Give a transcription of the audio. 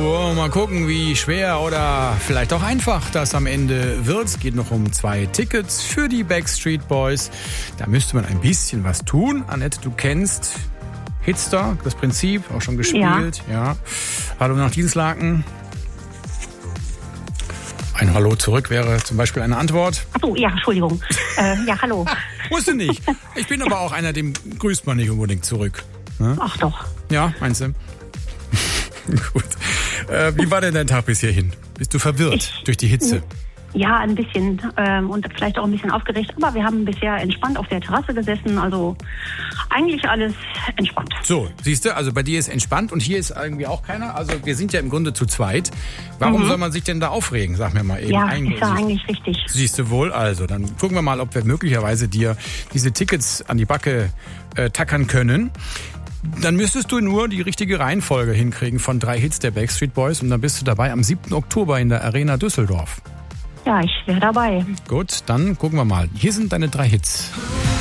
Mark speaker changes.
Speaker 1: Mal gucken, wie schwer oder vielleicht auch einfach das am Ende wird. Es geht noch um 2 Tickets für die Backstreet Boys. Da müsste man ein bisschen was tun. Annette, du kennst Hitster, das Prinzip, auch schon gespielt. Ja. Hallo nach Dienstlaken. Ein Hallo zurück wäre zum Beispiel eine Antwort.
Speaker 2: Ach so, ja, Entschuldigung. Ja, hallo.
Speaker 1: Wusste nicht. Ich bin aber auch einer, dem grüßt man nicht unbedingt zurück. Ne?
Speaker 2: Ach doch.
Speaker 1: Ja, meinst du? Gut. Wie war denn dein Tag bis hierhin? Bist du verwirrt durch die Hitze?
Speaker 2: Ja, ein bisschen und vielleicht auch ein bisschen aufgeregt. Aber wir haben bisher entspannt auf der Terrasse gesessen. Also eigentlich alles entspannt.
Speaker 1: So, siehst du, also bei dir ist entspannt und hier ist irgendwie auch keiner. Also wir sind ja im Grunde zu zweit. Warum soll man sich denn da aufregen? Sag mir mal eben.
Speaker 2: Ja, ist ja eigentlich richtig.
Speaker 1: Siehst du wohl. Also, dann gucken wir mal, ob wir möglicherweise dir diese Tickets an die Backe tackern können. Dann müsstest du nur die richtige Reihenfolge hinkriegen von 3 Hits der Backstreet Boys und dann bist du dabei am 7. Oktober in der Arena Düsseldorf.
Speaker 2: Ja, ich wäre dabei.
Speaker 1: Gut, dann gucken wir mal. Hier sind deine 3 Hits.